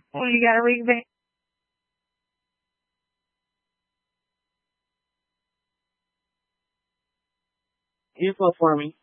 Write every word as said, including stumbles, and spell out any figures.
Well, you got to read the info for me.